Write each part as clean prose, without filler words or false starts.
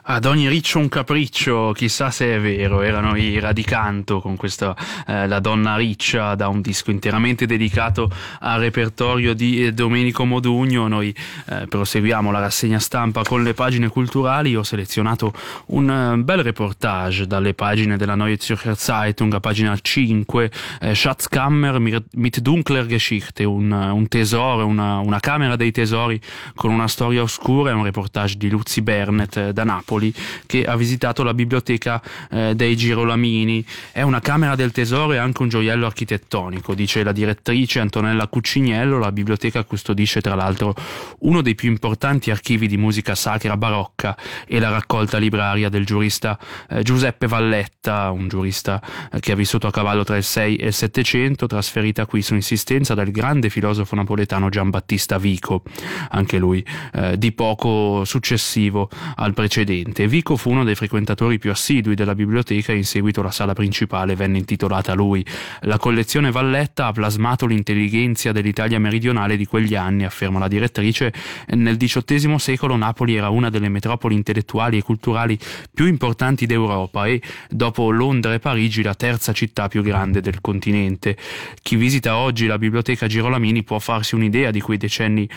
Ad ogni riccio un capriccio, chissà se è vero. Erano i Radicanto con questa La donna riccia, da un disco interamente dedicato al repertorio di Domenico Modugno. Noi proseguiamo la rassegna stampa con le pagine culturali. Ho selezionato un bel reportage dalle pagine della Neue Zürcher Zeitung, a pagina 5, Schatzkammer mit dunkler Geschichte, un tesoro, una camera dei tesori con una storia oscura. È un reportage di Luzi Bernet da Napoli, che ha visitato la biblioteca dei Girolamini. È una camera del tesoro e anche un gioiello architettonico, dice la direttrice Antonella Cucciniello. La biblioteca custodisce tra l'altro uno dei più importanti archivi di musica sacra barocca e la raccolta libraria del giurista Giuseppe Valletta, un giurista che ha vissuto a cavallo tra il 6 e il 700, trasferita qui su insistenza del grande filosofo napoletano Giambattista Vico, anche lui di poco successivo al precedente. Vico fu uno dei frequentatori più assidui della biblioteca e in seguito la sala principale venne intitolata a lui. La collezione Valletta ha plasmato l'intelligenza dell'Italia meridionale di quegli anni, afferma la direttrice. Nel XVIII secolo Napoli era una delle metropoli intellettuali e culturali più importanti d'Europa e, dopo Londra e Parigi, la terza città più grande del continente. Chi visita oggi la biblioteca Girolamini può farsi un'idea di quei decenni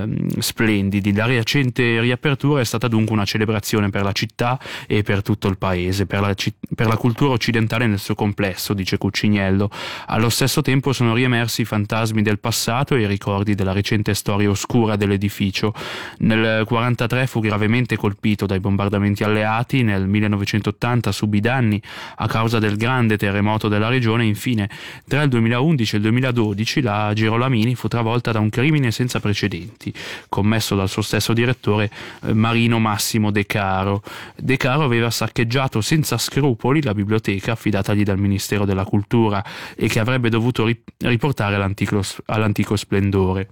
splendidi. La recente riapertura è stata dunque una celebrazione per la città e per tutto il paese, per la cultura occidentale nel suo complesso, dice Cucciniello. Allo stesso tempo sono riemersi i fantasmi del passato e i ricordi della recente storia oscura dell'edificio. Nel 1943 fu gravemente colpito dai bombardamenti alleati, nel 1980 subì danni a causa del grande terremoto della regione. Infine, tra il 2011 e il 2012 la Girolamini fu travolta da un crimine senza precedenti, commesso dal suo stesso direttore Marino Massimo De Caro. De Caro aveva saccheggiato senza scrupoli la biblioteca affidatagli dal Ministero della Cultura e che avrebbe dovuto riportare all'antico splendore.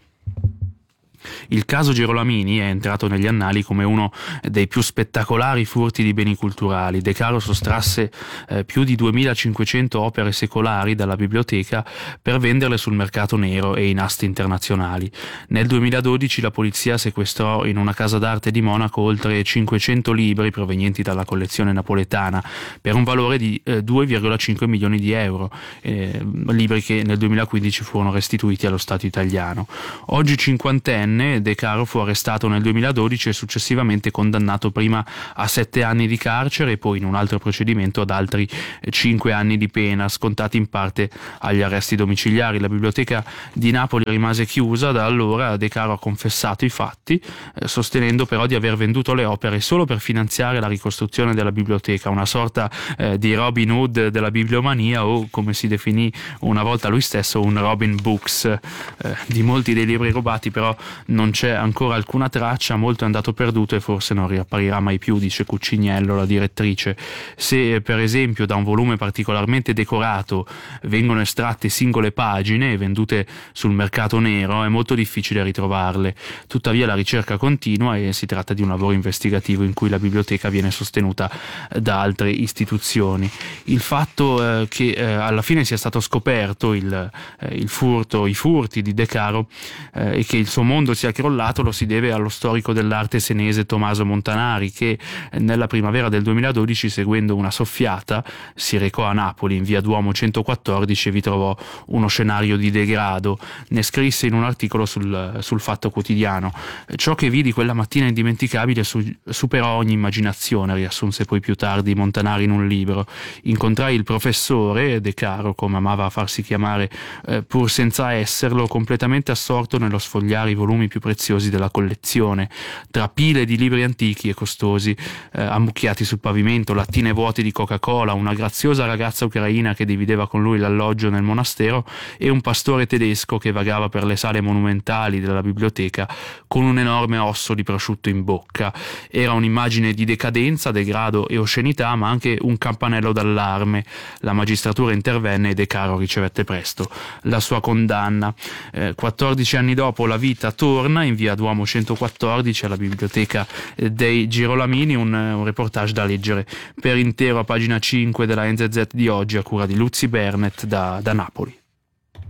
Il caso Girolamini è entrato negli annali come uno dei più spettacolari furti di beni culturali. De Caro sottrasse più di 2500 opere secolari dalla biblioteca per venderle sul mercato nero e in aste internazionali. Nel 2012 la polizia sequestrò in una casa d'arte di Monaco oltre 500 libri provenienti dalla collezione napoletana per un valore di 2,5 milioni di euro, libri che nel 2015 furono restituiti allo Stato italiano. Oggi cinquantenne, De Caro fu arrestato nel 2012 e successivamente condannato prima a 7 anni di carcere e poi in un altro procedimento ad altri 5 anni di pena, scontati in parte agli arresti domiciliari. La biblioteca di Napoli rimase chiusa. Da allora De Caro ha confessato i fatti, sostenendo però di aver venduto le opere solo per finanziare la ricostruzione della biblioteca, una sorta di Robin Hood della bibliomania, o come si definì una volta lui stesso, un Robin Books. Di molti dei libri rubati però non c'è ancora alcuna traccia, molto è andato perduto e forse non riapparirà mai più, dice Cucciniello, la direttrice. Se per esempio da un volume particolarmente decorato vengono estratte singole pagine e vendute sul mercato nero, è molto difficile ritrovarle. Tuttavia la ricerca continua e si tratta di un lavoro investigativo in cui la biblioteca viene sostenuta da altre istituzioni. Il fatto che alla fine sia stato scoperto i furti di De Caro e che il suo mondo sia crollato lo si deve allo storico dell'arte senese Tommaso Montanari, che nella primavera del 2012, seguendo una soffiata, si recò a Napoli in via Duomo 114 e vi trovò uno scenario di degrado. Ne scrisse in un articolo sul Fatto Quotidiano: ciò che vidi quella mattina indimenticabile superò ogni immaginazione, riassunse poi più tardi Montanari in un libro. Incontrai il professore, De Caro come amava farsi chiamare pur senza esserlo, completamente assorto nello sfogliare i volumi più preziosi della collezione, tra pile di libri antichi e costosi ammucchiati sul pavimento, lattine vuote di Coca-Cola, una graziosa ragazza ucraina che divideva con lui l'alloggio nel monastero e un pastore tedesco che vagava per le sale monumentali della biblioteca con un enorme osso di prosciutto in bocca. Era un'immagine di decadenza, degrado e oscenità, ma anche un campanello d'allarme. La magistratura intervenne e De Caro ricevette presto la sua condanna. 14 anni dopo la vita torna in via Duomo 114 alla biblioteca dei Girolamini. Un reportage da leggere per intero a pagina 5 della NZZ di oggi, a cura di Luzi Bernet da Napoli.